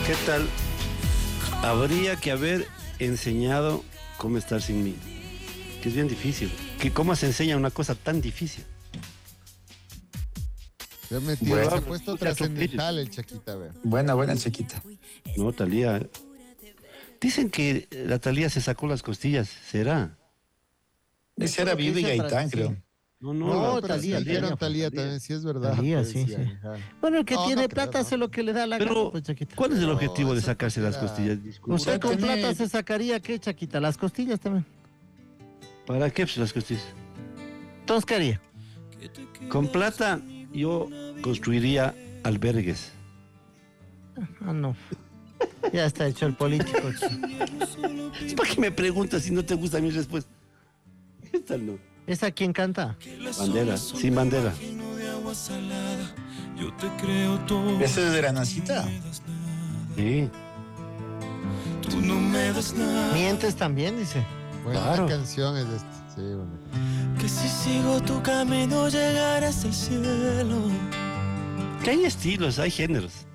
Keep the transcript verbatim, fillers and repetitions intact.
¿Qué tal? Habría que haber enseñado cómo estar sin mí. Que es bien difícil. Que ¿Cómo se enseña una cosa tan difícil? Se ha metido, Bueno, se ha puesto mucha trascendental el Chaquita, a ver. Buena, buena, Chiquita. No, Talía. Dicen que la Talía se sacó las costillas. ¿Será? Ese era Vivi Dice Gaitán, para- creo. sí. No, no. No, la- pero sí Talía, dijeron Talía, Talía Talía. también, sí es verdad. Talía, pues, sí, decían, sí. ajá. Bueno, el que No, tiene no creo, plata ¿no? hace lo que le da la Pero, gana, pues, Chaquita. ¿cuál es el No, objetivo de eso sacarse las porque costillas? era- Disculpa. Usted con tiene- plata se sacaría, ¿qué, Chaquita? Las costillas también. ¿Para qué pues, las costillas? Entonces, ¿qué haría? Con plata yo construiría albergues. Ah, no. Ya está hecho el político. ¿Para qué me preguntas si no te gusta mi respuesta? Esta no. ¿Esa quién canta? Bandera, sin bandera. Yo te creo todo. Ese es de la Nacita. Sí. Tú no me das nada. Mientes también, dice. Buena Claro. canción es esta. Sí, bueno. Que si sigo tu camino llegarás al cielo. Que hay estilos, hay géneros.